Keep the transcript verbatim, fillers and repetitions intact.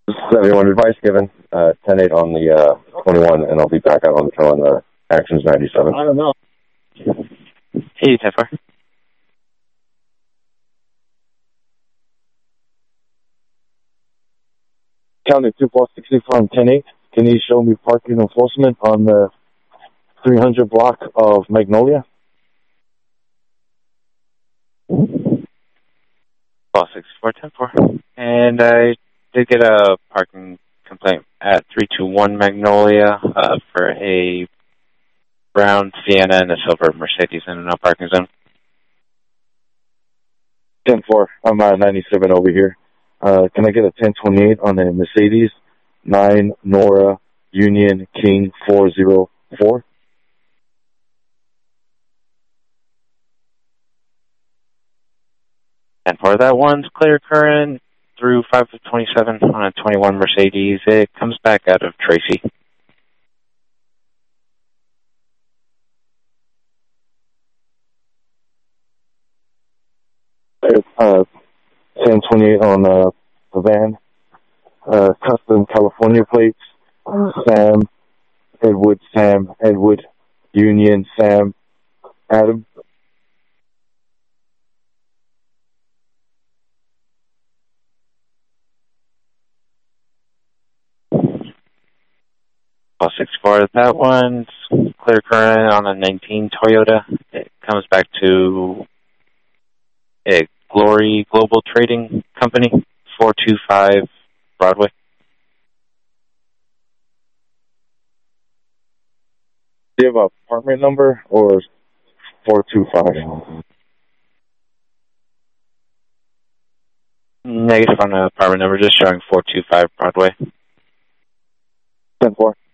seventy-one advice given, uh, ten eight on the uh, twenty-one, and I'll be back out on the trail on the Actions ninety-seven. I don't know. Hey, ten four. County two four sixty from ten eight. Can you show me parking enforcement on the three hundred block of Magnolia? Ball six four ten four. And I did get a parking complaint at three two one Magnolia uh, for a brown Sienna and a silver Mercedes in a no parking zone. ten four. I'm at ninety-seven over here. Uh, can I get a ten twenty-eight on the Mercedes nine Nora Union King four zero four? And for that one's clear current through five of twenty-seven on a twenty-one Mercedes. It comes back out of Tracy. Uh, ten twenty-eight on uh, the van. Uh, custom California plates. Sam, Edward, Sam, Edward, Union, Sam, Adam. Ball six four. That one's clear current on a nineteen Toyota. It comes back to a Glory Global Trading Company, four two five Broadway. Do you have an apartment number or four two five? Negative on the apartment number, just showing four two five Broadway. ten four.